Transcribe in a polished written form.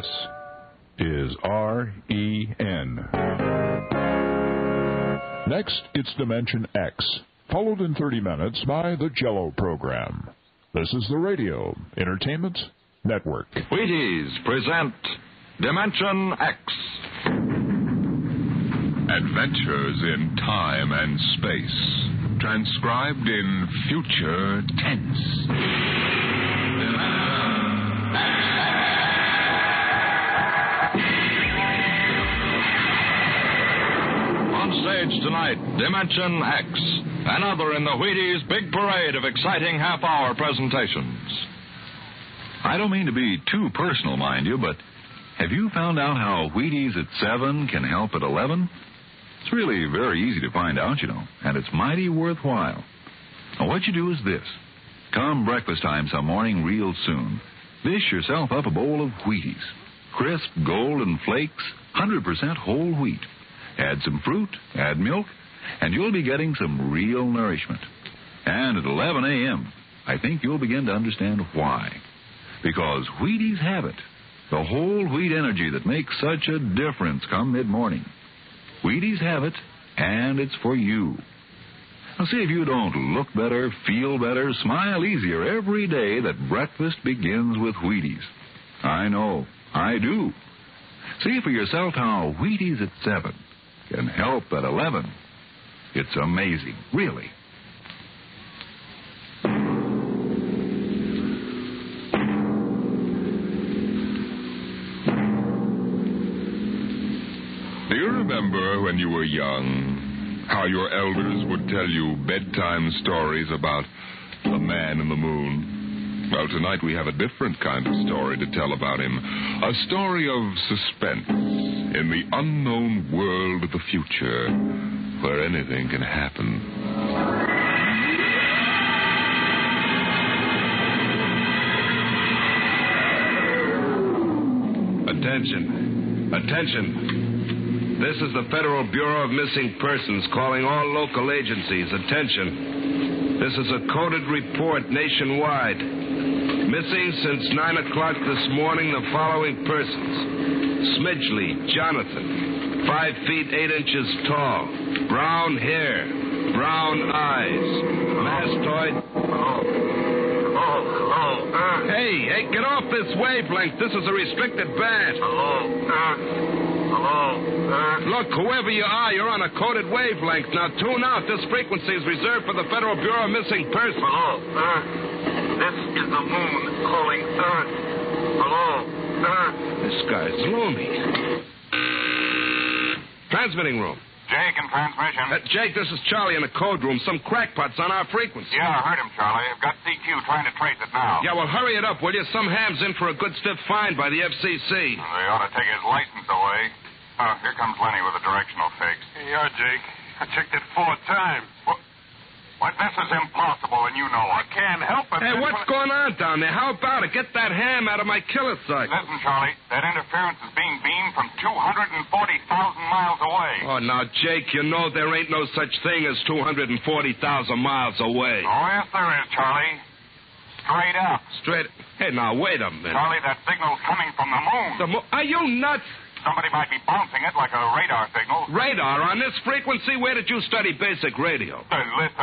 This is REN. Next, it's Dimension X, followed in 30 minutes by the Jell-O program. This is the Radio Entertainment Network. Wheaties present Dimension X. Adventures in time and space, transcribed in future tense. On stage tonight, Dimension X, another in the Wheaties big parade of exciting half-hour presentations. I don't mean to be too personal, mind you, but have you found out how Wheaties at 7 can help at 11? It's really very easy to find out, you know, and it's mighty worthwhile. Now, what you do is this. Come breakfast time some morning real soon, dish yourself up a bowl of Wheaties. Crisp, golden flakes, 100% whole wheat. Add some fruit, add milk, and you'll be getting some real nourishment. And at 11 a.m., I think you'll begin to understand why. Because Wheaties have it. The whole wheat energy that makes such a difference come mid-morning. Wheaties have it, and it's for you. Now, see if you don't look better, feel better, smile easier every day that breakfast begins with Wheaties. I know, I do. See for yourself how Wheaties at 7 can help at 11. It's amazing, really. Do you remember when you were young, how your elders would tell you bedtime stories about the man in the moon? Well, tonight we have a different kind of story to tell about him. A story of suspense in the unknown world of the future, where anything can happen. Attention. This is the Federal Bureau of Missing Persons calling all local agencies. Attention. This is a coded report nationwide. Missing since 9 o'clock this morning the following persons. Smidgley Jonathan, 5 feet 8 inches tall, brown hair, brown eyes, mastoid. Hey, get off this wavelength. This is a restricted band. Look, whoever you are, you're on a coded wavelength. Now tune out. This frequency is reserved for the Federal Bureau of Missing Persons. Hello, Earth. This is the moon calling Earth. Hello, Earth. This guy's loony. Transmitting room. Jake in transmission. Jake, this is Charlie in the code room. Some crackpot's on our frequency. Yeah, I heard him, Charlie. I've got CQ trying to trace it now. Yeah, well, hurry it up, will you? Some ham's in for a good stiff fine by the FCC. Well, they ought to take his license away. Oh, here comes Lenny with a directional fix. Here you are, Jake. I checked it 4 times. What? This is impossible, and you know I it. can't help it. Hey, what's going on down there? How about it? Get that ham out of my killer sight. Listen, Charlie, that interference is being beamed from 240,000 miles away. Oh, now, Jake, you know there ain't no such thing as 240,000 miles away. Oh, yes, there is, Charlie. Straight up. Straight. Hey, now, wait a minute. Charlie, that signal's coming from the moon. Are you nuts? Somebody might be bouncing it like a radar signal. Radar on this frequency? Where did you study basic radio? Listen.